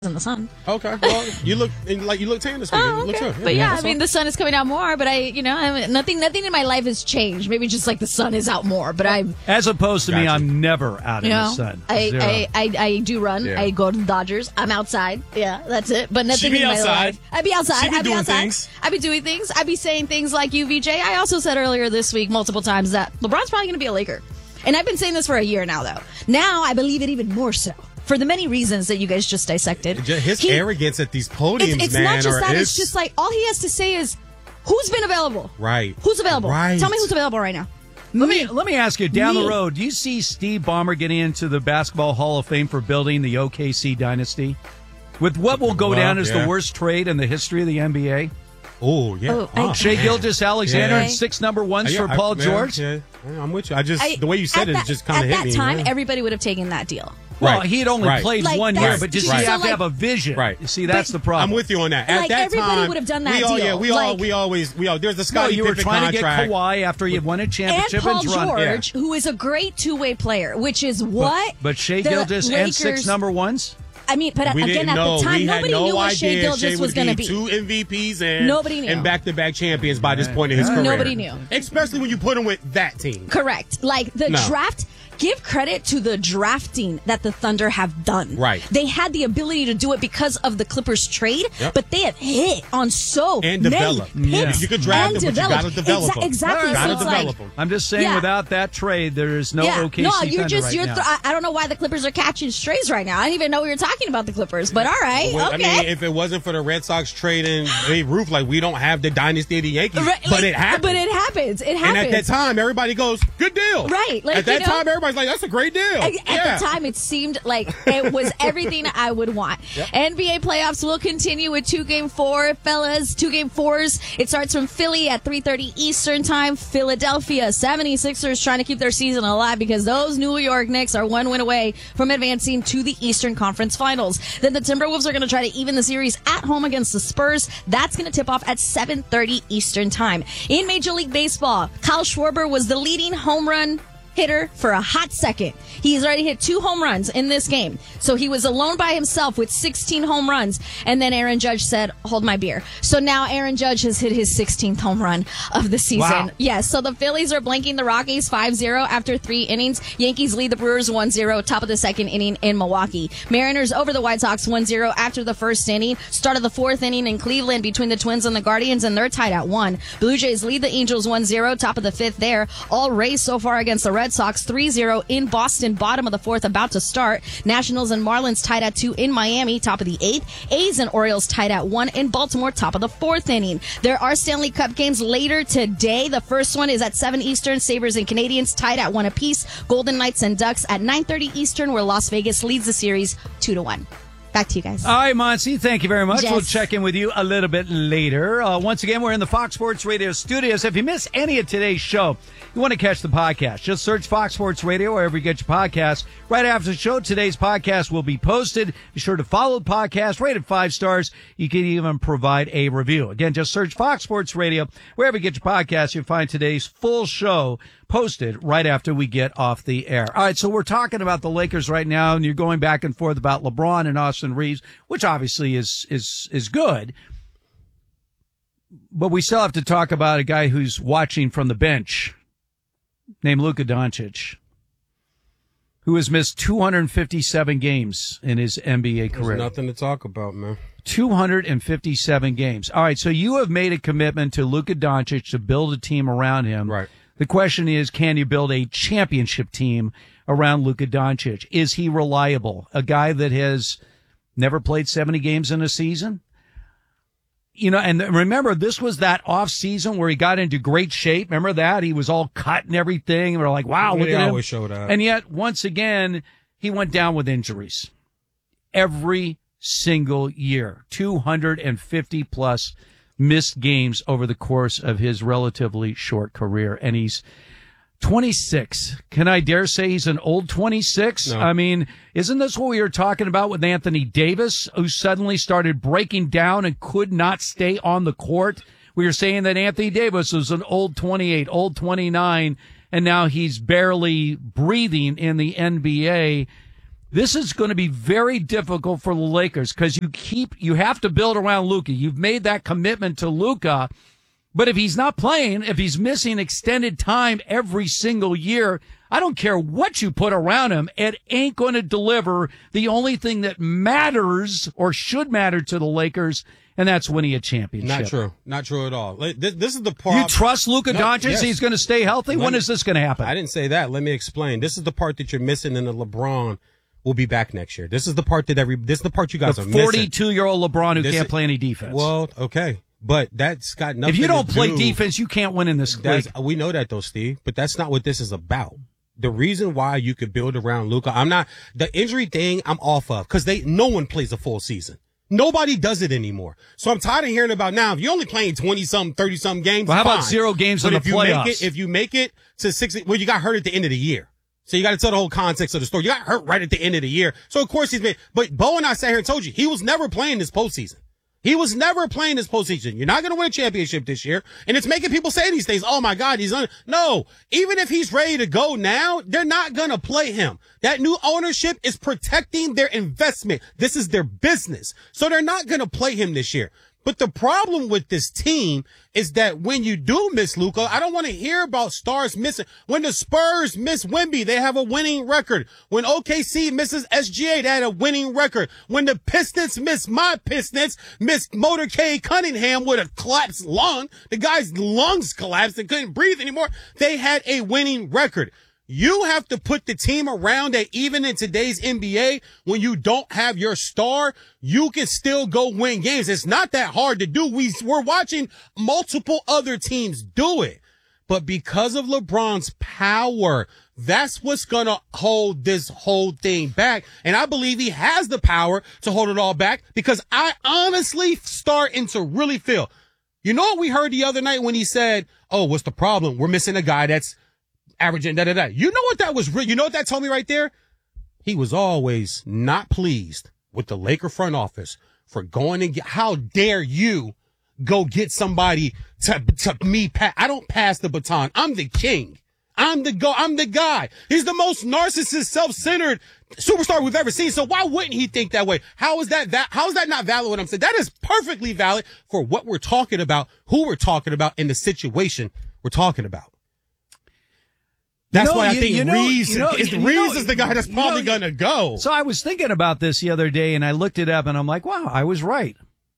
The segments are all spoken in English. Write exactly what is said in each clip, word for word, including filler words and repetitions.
in the sun. Okay, well, you look like you look tan this weekend. Oh, okay. Look But yeah, yeah I mean, the sun is coming out more, but I, you know, I mean, nothing, nothing in my life has changed. Maybe just like the sun is out more, but I'm. As opposed to Gotcha. me, I'm never out in You know, the sun. I, Zero. I, I, I do run. Yeah. I go to the Dodgers. I'm outside. Yeah, that's it. But nothing She be in my outside. life. I'd be outside. She be I'd be doing outside. things. I'd be doing things. I'd be saying things like you, V J. I also said earlier this week multiple times that LeBron's probably going to be a Laker. And I've been saying this for a year now, though. Now I believe it even more so. For the many reasons that you guys just dissected. His He- arrogance at these podiums, It's, it's man. not just or that. It's, it's just like all he has to say is, "Who's been available? right. Who's available? Right. Tell me who's available right now." Let me let me ask you, down Me. the road, do you see Steve Ballmer getting into the Basketball Hall of Fame for building the O K C dynasty? With what will go Well, down as yeah. the worst trade in the history of the N B A? Oh yeah. Oh, I- Shea man. Gilgeous-Alexander Yeah. and six number ones Yeah, for I- Paul yeah, George? Yeah, yeah, I'm with you. I just I- the way you said at it that- just kind of hit At me. that time, yeah. everybody would have taken that deal. Well, Right. he had only Right. played Like, one that's- year, but just right. you so, have like- to have a vision. Right. You see, that's But the problem. I'm with you on that. At Like, that everybody time, would have done that we all, deal. Yeah, we all, Like- we always, we all. There's the No, Scottie you were Pippen trying contract. to get Kawhi after he had won a And championship Paul and run. George, who is a great two-way player, which is what. But Shea the Gilgeous and Lakers- six number ones? I mean, but We again, didn't at know. the time, we nobody had no knew what idea Shea Gilgeous Shea was would going to be be. two M V Ps and Nobody knew. and back-to-back champions by this point in his Yeah. career. Nobody knew. Especially when you put him with that team. Correct. Like the No. draft. Give credit to the drafting that the Thunder have done. Right. They had the ability to do it because of the Clippers trade, Yep. but they have hit on so And many develop. picks Yeah. You could draft and them, but you develop. gotta develop Exa- them. Exactly. You So gotta it's develop like, them. I'm just saying, Yeah. without that trade, there is no yeah. O K C no, Thunder you're just right you're. now. Th- I I don't know why the Clippers are catching strays right now. I didn't even know we were talking about the Clippers, but all right, Well, okay. I mean, if it wasn't for the Red Sox trading Babe Ruth, like we don't have the dynasty of the Yankees. Right, but like, it happened. But it happens. It and happens. at that time, everybody goes, "Good deal." Right, like, at that you know- time, everybody's like, "That's a great deal." At, yeah. at the time, it seemed like it was everything I would want. N B A playoffs will continue with two game four, fellas. Two game fours. It starts from Philly at three thirty Eastern time. Philadelphia seventy-sixers trying to keep their season alive because those New York Knicks are one win away from advancing to the Eastern Conference Finals. Then the Timberwolves are going to try to even the series at home against the Spurs. That's going to tip off at seven thirty Eastern time. In Major League Baseball, Kyle Schwarber was the leading home run hitter for a hot second. He's already hit two home runs in this game. So he was alone by himself with sixteen home runs. And then Aaron Judge said, hold my beer. So now Aaron Judge has hit his sixteenth home run of the season. Wow. Yes, so the Phillies are blanking the Rockies five zero after three innings. Yankees lead the Brewers one zero, top of the second inning in Milwaukee. Mariners over the White Sox one zero after the first inning. Start of the fourth inning in Cleveland between the Twins and the Guardians, and they're tied at one. Blue Jays lead the Angels one zero, top of the fifth there. All Rays so far against the Red Sox three zero in Boston, bottom of the fourth, about to start. Nationals and Marlins tied at two in Miami, top of the eighth. A's and Orioles tied at one in Baltimore, top of the fourth inning. There are Stanley Cup games later today. The first one is at seven Eastern. Sabres and Canadiens tied at one apiece. Golden Knights and Ducks at nine thirty Eastern, where Las Vegas leads the series two to one. Back to you guys. All right, Monty, thank you very much. Yes. We'll check in with you a little bit later. Uh, once again, we're in the Fox Sports Radio studios. If you miss any of today's show, you want to catch the podcast, just search Fox Sports Radio wherever you get your podcasts. Right after the show, today's podcast will be posted. Be sure to follow the podcast, rate it five stars. You can even provide a review. Again, just search Fox Sports Radio wherever you get your podcasts. You'll find today's full show posted right after we get off the air. All right, so we're talking about the Lakers right now, and you're going back and forth about LeBron and Austin Reeves, which obviously is is is good. But we still have to talk about a guy who's watching from the bench named Luka Doncic, who has missed two hundred fifty-seven games in his N B A career. There's nothing to talk about, man. two hundred fifty-seven games. All right, so you have made a commitment to Luka Doncic to build a team around him. Right. The question is, can you build a championship team around Luka Doncic? Is he reliable? A guy that has never played seventy games in a season? You know, and remember, this was that off season where he got into great shape. Remember that? He was all cut and everything. And we're like, wow, look They at him. always show that. And yet, once again, he went down with injuries. Every single year. two hundred fifty plus missed games over the course of his relatively short career. And he's twenty-six. Can I dare say he's an old twenty-six? No. I mean, isn't this what we were talking about with Anthony Davis, who suddenly started breaking down and could not stay on the court? We were saying that Anthony Davis was an old twenty-eight, old twenty-nine, and now he's barely breathing in the N B A. This is going to be very difficult for the Lakers because you keep, you have to build around Luka. You've made that commitment to Luka, but if he's not playing, if he's missing extended time every single year, I don't care what you put around him, it ain't going to deliver the only thing that matters or should matter to the Lakers, and that's winning a championship. Not true. Not true at all. This, this is the part. You trust Luka no, Doncic? Yes. He's going to stay healthy? Let when me, is this going to happen? I didn't say that. Let me explain. This is the part that you're missing in the LeBron will be back next year. This is the part that every, this is the part you guys the are missing. forty-two-year-old LeBron who this can't is, play any defense. Well, okay. But that's got nothing to do. If you don't play defense, you can't win in this league. We know that though, Steve, but that's not what this is about. The reason why you could build around Luka, I'm not, the injury thing I'm off of, because they, no one plays a full season. Nobody does it anymore. So I'm tired of hearing about now, if you're only playing twenty-something, thirty-something games, well, how fine. about zero games but in the if you playoffs? Make it, if you make it to sixty, well, you got hurt at the end of the year. So you got to tell the whole context of the story. You got hurt right at the end of the year. So of course he's been, but Bo and I sat here and told you, he was never playing this postseason. He was never playing this postseason. You're not going to win a championship this year. And it's making people say these things. Oh my God, he's on. No, even if he's ready to go now, they're not going to play him. That new ownership is protecting their investment. This is their business. So they're not going to play him this year. But the problem with this team is that when you do miss Luka, I don't want to hear about stars missing. When the Spurs miss Wemby, they have a winning record. When O K C misses S G A, they had a winning record. When the Pistons miss my Pistons, miss Motorcade Cunningham with a collapsed lung, the guy's lungs collapsed and couldn't breathe anymore, they had a winning record. You have to put the team around that even in today's N B A, when you don't have your star, you can still go win games. It's not that hard to do. We, we're watching multiple other teams do it. But because of LeBron's power, that's what's going to hold this whole thing back. And I believe he has the power to hold it all back because I honestly starting to really feel, you know what we heard the other night when he said, oh, what's the problem? We're missing a guy that's averaging da da da. You know what that was? Re- you know what that told me right there? He was always not pleased with the Laker front office for going and get, how dare you go get somebody to, to me. Pa- I don't pass the baton. I'm the king. I'm the go. I'm the guy. He's the most narcissist, self-centered superstar we've ever seen. So why wouldn't he think that way? How is that, that, how is that not valid? What I'm saying, that is perfectly valid for what we're talking about, who we're talking about, and the situation we're talking about. That's you know, why I you, think you know, Reeves, you know, is, you Reeves know, is the guy that's probably you know, going to go. So I was thinking about this the other day, and I looked it up, and I'm like, wow, I was right.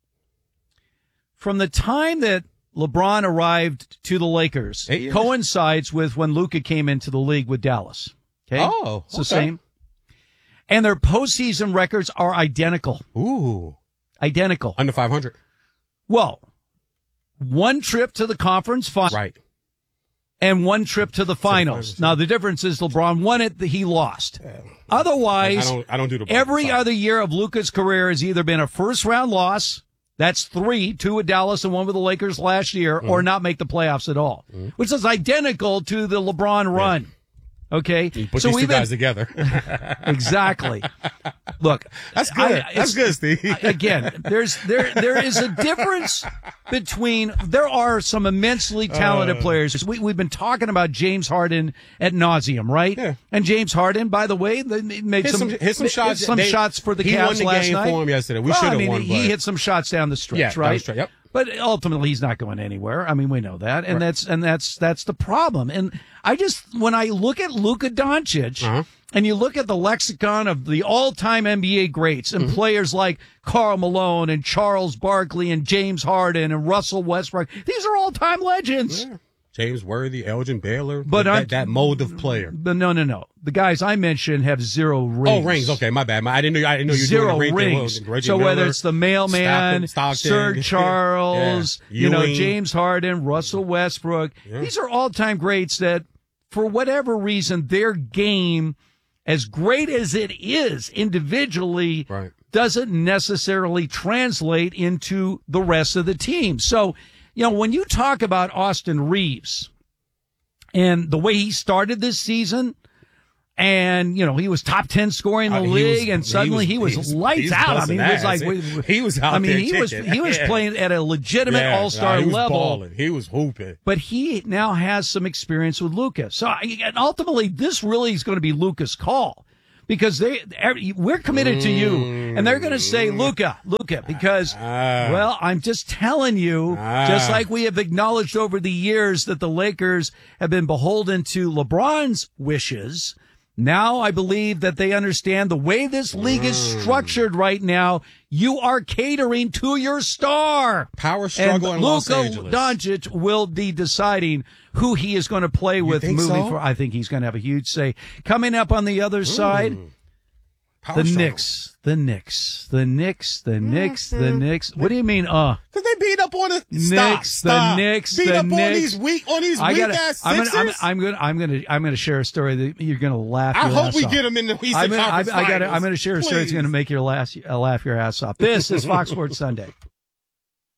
From the time that LeBron arrived to the Lakers coincides with when Luka came into the league with Dallas. Okay? Oh, it's the okay. same. And their postseason records are identical. Ooh. Identical. Under five hundred. Well, one trip to the conference final. Right. And one trip to the finals. Now, the difference is LeBron won it, he lost. Yeah. Otherwise, I don't, I don't do the every side. other year of Luka's career has either been a first-round loss, that's three, two with Dallas and one with the Lakers last year, mm-hmm. or not make the playoffs at all, mm-hmm. which is identical to the LeBron run. Yeah. Okay? You put so these two been, guys together. Exactly. Look. That's good. I, That's good, Steve. Again, there's, there, there is a difference between, there are some immensely talented uh, players. We, we've been talking about James Harden ad nauseum, right? Yeah. And James Harden, by the way, made hit some, some, hit some shots, some they, shots for the he Cavs won the last game night. For him yesterday. We well, should have I mean, won. He but... hit some shots down the stretch, yeah, right? Down the stretch, yep. But ultimately, he's not going anywhere. I mean, we know that, and right. that's and that's that's the problem. And I just, when I look at Luka Doncic, uh-huh. and you look at the lexicon of the all-time N B A greats and mm-hmm. players like Karl Malone and Charles Barkley and James Harden and Russell Westbrook, these are all-time legends. Yeah. James Worthy, Elgin Baylor, but that, that mold of player. But no, no, no. The guys I mentioned have zero rings. Oh, rings. Okay, my bad. I didn't know. I didn't know you were zero doing ring rings. Thing. So Miller, whether it's the mailman, Stockton, Sir Charles, yeah. you know, James Harden, Russell Westbrook, yeah. these are all-time greats that, for whatever reason, their game, as great as it is individually, right. doesn't necessarily translate into the rest of the team. So, you know, when you talk about Austin Reeves and the way he started this season, and, you know, he was top ten scoring in the uh, league, was, and suddenly he was, he was, he was lights he was out. I mean, it was like, we, he was out I mean, there he was, he was yeah. playing at a legitimate yeah, all-star nah, he was level. Balling. He was hooping. But he now has some experience with Luka. So, and ultimately, this really is going to be Luka's call. because they every, we're committed to you, and they're going to say Luka, Luka, because Ah. well, I'm just telling you, Ah. just like we have acknowledged over the years that the Lakers have been beholden to LeBron's wishes. Now I believe that they understand the way this league is structured right now. You are catering to your star. Power struggle and in Los Luka Angeles. Doncic will be deciding who he is going to play with think moving so? forward. I think he's going to have a huge say. Coming up on the other side, Power the struggle. Knicks, the Knicks, the Knicks, the Knicks, the Knicks. What do you mean, uh? Cause they beat up on the Knicks, stop, stop. the Knicks, beat the up Knicks. on these weak on these I weak gotta, ass I'm Sixers. gonna, I'm, I'm gonna, I'm gonna, I'm gonna share a story that you're gonna laugh. I your hope ass we off. get them in the Eastern I'm gonna, I, Conference I gotta, Finals. I'm gonna share a story that's Please. gonna make your laugh, uh, laugh your ass off. This is Fox Sports Sunday.